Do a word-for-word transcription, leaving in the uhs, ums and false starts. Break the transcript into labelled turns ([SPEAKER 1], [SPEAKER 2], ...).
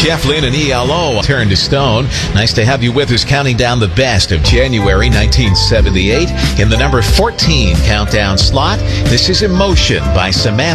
[SPEAKER 1] Jeff Lynne and E L O Turn to Stone. Nice to have you with us, counting down the best of January nineteen seventy-eight in the number fourteen countdown slot. This is Emotion by Samantha.